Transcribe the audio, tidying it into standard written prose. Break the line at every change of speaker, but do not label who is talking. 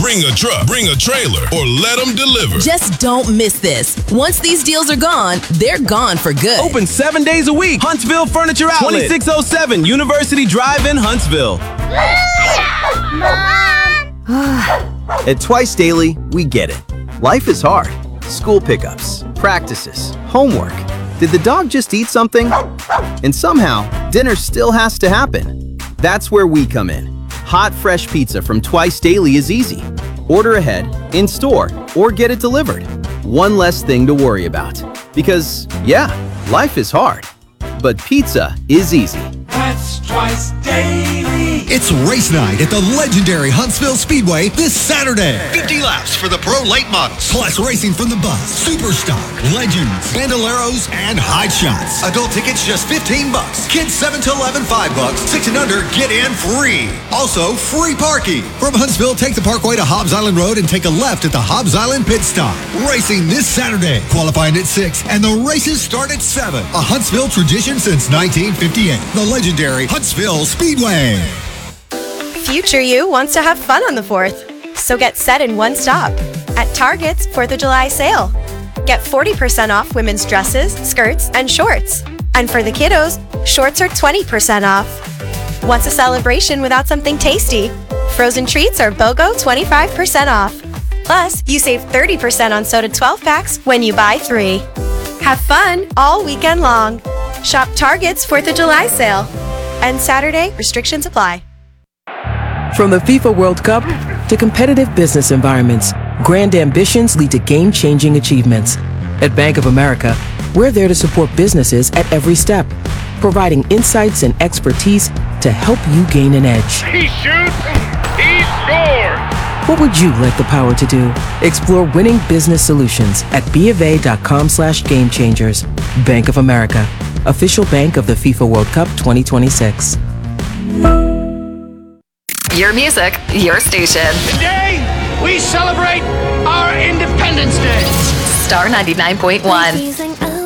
Bring a truck, bring a trailer, or let them deliver.
Just don't miss this. Once these deals are gone, they're gone for good.
Open 7 days a week. Huntsville Furniture Outlet. 2607 University Drive in Huntsville.
At Twice Daily, we get it. Life is hard. School pickups, practices, homework. Did the dog just eat something? And somehow, dinner still has to happen. That's where we come in. Hot, fresh pizza from Twice Daily is easy. Order ahead, in store, or get it delivered. One less thing to worry about. Because, yeah, life is hard. But pizza is easy.
That's Twice Daily.
It's race night at the legendary Huntsville Speedway this Saturday. 50 laps for the pro late models, plus racing from the bus, Superstock, Legends, Bandoleros, and Hot Shots. Adult tickets just $15. Kids 7 to 11, $5. 6 and under, get in free. Also, free parking. From Huntsville, take the Parkway to Hobbs Island Road and take a left at the Hobbs Island Pit Stop. Racing this Saturday, qualifying at 6, and the races start at 7. A Huntsville tradition since 1958. The legendary Huntsville Speedway.
Future you wants to have fun on the 4th, so get set in one stop at Target's 4th of July sale. Get 40% off women's dresses, skirts, and shorts. And for the kiddos, shorts are 20% off. What's a celebration without something tasty? Frozen treats are BOGO 25% off. Plus, you save 30% on soda 12 packs when you buy 3. Have fun all weekend long. Shop Target's 4th of July sale. And Saturday, restrictions apply.
From the FIFA World Cup to competitive business environments, grand ambitions lead to game-changing achievements. At Bank of America, we're there to support businesses at every step, providing insights and expertise to help you gain an edge.
He shoots, he scores!
What would you like the power to do? Explore winning business solutions at BofA.com/gamechangers. Bank of America, official bank of the FIFA World Cup 2026.
Your music, your station.
Today, we celebrate our Independence Day.
Star 99.1.